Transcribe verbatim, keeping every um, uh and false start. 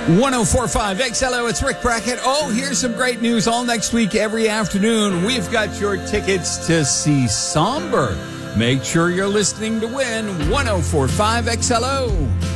one oh four point five X L O, it's Rick Brackett. Oh, here's some great news. All next week, every afternoon, we've got your tickets to see Somber. Make sure you're listening to win. one oh four point five X L O.